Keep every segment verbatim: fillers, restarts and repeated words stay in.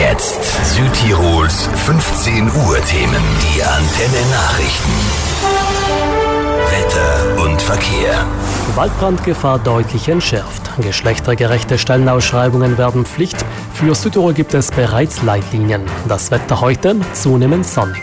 jetzt Südtirols fünfzehn Uhr Themen. Die Antenne Nachrichten. Wetter und Verkehr. Waldbrandgefahr deutlich entschärft. Geschlechtergerechte Stellenausschreibungen werden Pflicht. Für Südtirol gibt es bereits Leitlinien. Das Wetter heute zunehmend sonnig.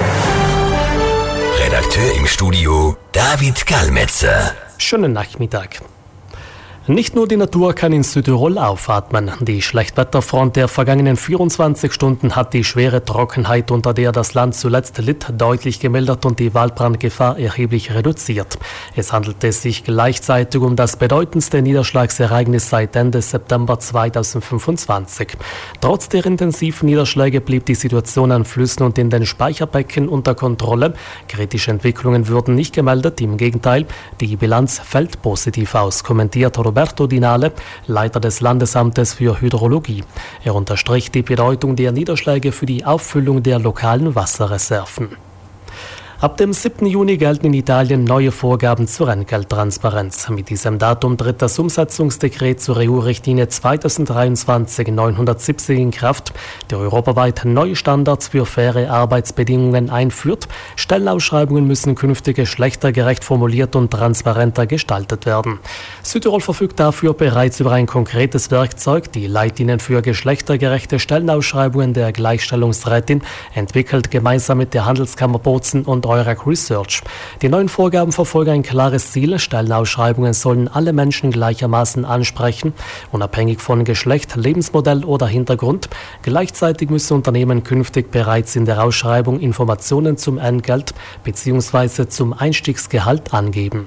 Redakteur im Studio David Kalmetzer. Schönen Nachmittag. Nicht nur die Natur kann in Südtirol aufatmen. Die Schlechtwetterfront der vergangenen vierundzwanzig Stunden hat die schwere Trockenheit, unter der das Land zuletzt litt, deutlich gemildert und die Waldbrandgefahr erheblich reduziert. Es handelte sich gleichzeitig um das bedeutendste Niederschlagsereignis seit Ende September zweitausendfünfundzwanzig. Trotz der intensiven Niederschläge blieb die Situation an Flüssen und in den Speicherbecken unter Kontrolle. Kritische Entwicklungen wurden nicht gemeldet, im Gegenteil, die Bilanz fällt positiv aus, kommentiert Roberto Dinale, Leiter des Landesamtes für Hydrologie. Er unterstrich die Bedeutung der Niederschläge für die Auffüllung der lokalen Wasserreserven. Ab dem siebten Juni gelten in Italien neue Vorgaben zur Entgelttransparenz. Mit diesem Datum tritt das Umsetzungsdekret zur E U-Richtlinie zweitausenddreiundzwanzig neunhundertsiebzig in Kraft, der europaweit neue Standards für faire Arbeitsbedingungen einführt. Stellenausschreibungen müssen künftig geschlechtergerecht formuliert und transparenter gestaltet werden. Südtirol verfügt dafür bereits über ein konkretes Werkzeug, die Leitlinien für geschlechtergerechte Stellenausschreibungen der Gleichstellungsrätin, entwickelt gemeinsam mit der Handelskammer Bozen und Eurac Research. Die neuen Vorgaben verfolgen ein klares Ziel. Stellenausschreibungen sollen alle Menschen gleichermaßen ansprechen, unabhängig von Geschlecht, Lebensmodell oder Hintergrund. Gleichzeitig müssen Unternehmen künftig bereits in der Ausschreibung Informationen zum Entgelt bzw. zum Einstiegsgehalt angeben.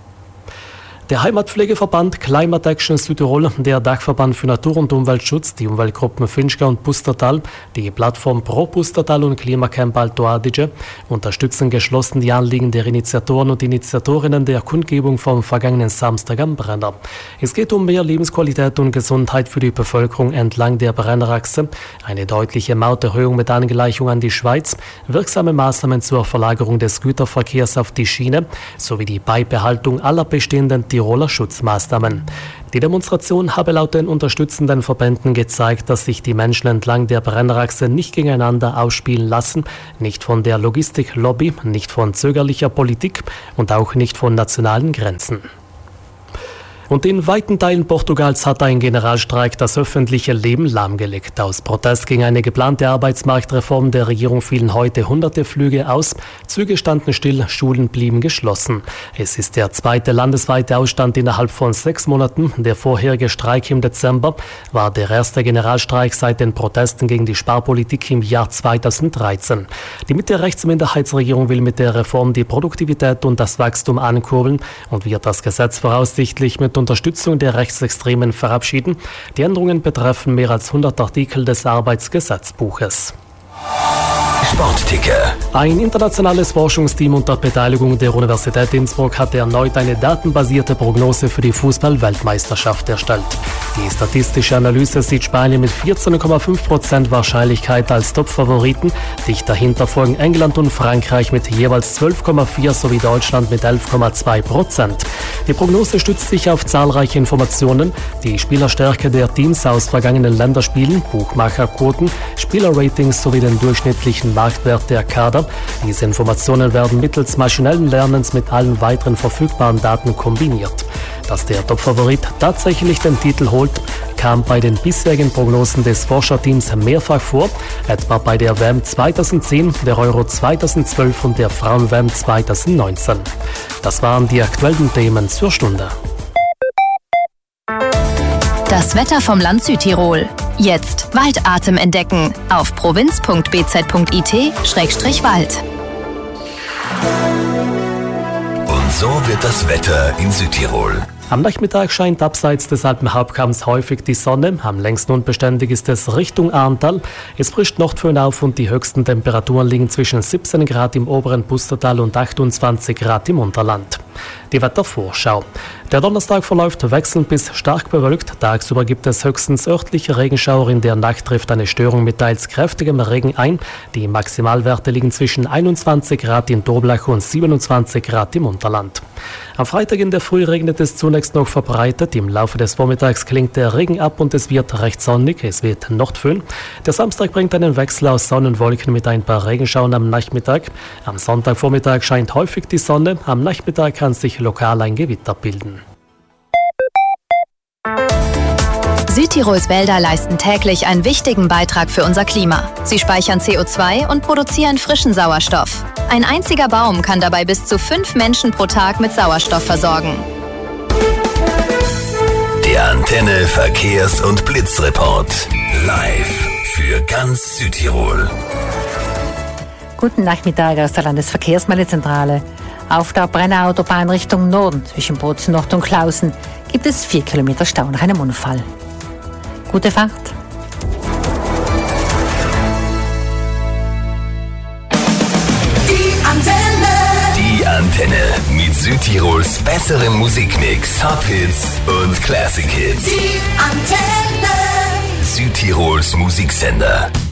Der Heimatpflegeverband Climate Action Südtirol, der Dachverband für Natur- und Umweltschutz, die Umweltgruppen Finchgau und Pustertal, die Plattform Pro Pustertal und Klimacamp Alto Adige unterstützen geschlossen die Anliegen der Initiatoren und Initiatorinnen der Kundgebung vom vergangenen Samstag am Brenner. Es geht um mehr Lebensqualität und Gesundheit für die Bevölkerung entlang der Brennerachse, eine deutliche Mauterhöhung mit Angleichung an die Schweiz, wirksame Maßnahmen zur Verlagerung des Güterverkehrs auf die Schiene sowie die Beibehaltung aller bestehenden Tiroler Schutzmaßnahmen. Die Demonstration habe laut den unterstützenden Verbänden gezeigt, dass sich die Menschen entlang der Brennerachse nicht gegeneinander ausspielen lassen, nicht von der Logistiklobby, nicht von zögerlicher Politik und auch nicht von nationalen Grenzen. Und in weiten Teilen Portugals hat ein Generalstreik das öffentliche Leben lahmgelegt. Aus Protest gegen eine geplante Arbeitsmarktreform der Regierung fielen heute hunderte Flüge aus, Züge standen still, Schulen blieben geschlossen. Es ist der zweite landesweite Ausstand innerhalb von sechs Monaten. Der vorherige Streik im Dezember war der erste Generalstreik seit den Protesten gegen die Sparpolitik im Jahr zweitausenddreizehn. Die Mitte-Rechts-Minderheitsregierung will mit der Reform die Produktivität und das Wachstum ankurbeln und wird das Gesetz voraussichtlich mit Unterstützung der Rechtsextremen verabschieden. Die Änderungen betreffen mehr als hundert Artikel des Arbeitsgesetzbuches. Sportticker. Ein internationales Forschungsteam unter Beteiligung der Universität Innsbruck hat erneut eine datenbasierte Prognose für die Fußball-Weltmeisterschaft erstellt. Die statistische Analyse sieht Spanien mit vierzehn Komma fünf Prozent Wahrscheinlichkeit als Top-Favoriten. Dicht dahinter folgen England und Frankreich mit jeweils zwölf Komma vier sowie Deutschland mit elf Komma zwei Prozent. Die Prognose stützt sich auf zahlreiche Informationen, die Spielerstärke der Teams aus vergangenen Länderspielen, Buchmacherquoten, Spielerratings sowie den durchschnittlichen Marktwert der Kader. Diese Informationen werden mittels maschinellen Lernens mit allen weiteren verfügbaren Daten kombiniert. Dass der Topfavorit tatsächlich den Titel holt, kam bei den bisherigen Prognosen des Forscherteams mehrfach vor, etwa bei der W M zweitausendzehn, der Euro zweitausendzwölf und der Frauen-W M zweitausendneunzehn. Das waren die aktuellen Themen zur Stunde. Das Wetter vom Land Südtirol. Jetzt Waldatem entdecken auf provinz punkt b z punkt i t Schrägstrich Wald. Und so wird das Wetter in Südtirol. Am Nachmittag scheint abseits des Alpenhauptkamms häufig die Sonne. Am längsten unbeständig ist es Richtung Arntal. Es frischt nordföhn auf und die höchsten Temperaturen liegen zwischen siebzehn Grad im oberen Pustertal und achtundzwanzig Grad im Unterland. Die Wettervorschau. Der Donnerstag verläuft wechselnd bis stark bewölkt. Tagsüber gibt es höchstens örtliche Regenschauer. In der Nacht trifft eine Störung mit teils kräftigem Regen ein. Die Maximalwerte liegen zwischen einundzwanzig Grad in Toblach und siebenundzwanzig Grad im Unterland. Am Freitag in der Früh regnet es zunächst noch verbreitet. Im Laufe des Vormittags klingt der Regen ab und es wird recht sonnig. Es wird nordföhn. Der Samstag bringt einen Wechsel aus Sonne und Wolken mit ein paar Regenschauern am Nachmittag. Am Sonntagvormittag scheint häufig die Sonne. Am Nachmittag kann sich lokal ein Gewitter bilden. Südtirols Wälder leisten täglich einen wichtigen Beitrag für unser Klima. Sie speichern C O zwei und produzieren frischen Sauerstoff. Ein einziger Baum kann dabei bis zu fünf Menschen pro Tag mit Sauerstoff versorgen. Der Antenne Verkehrs- und Blitzreport. Live für ganz Südtirol. Guten Nachmittag aus der Landesverkehrsmeldezentrale. Auf der Brenner Autobahn Richtung Norden zwischen Bozen Nord und Klausen gibt es vier Kilometer Stau nach einem Unfall. Gute Fahrt! Die Antenne. Die Antenne mit Südtirols besserem Musikmix, Top-Hits und Classic-Hits. Die Antenne. Südtirols Musiksender.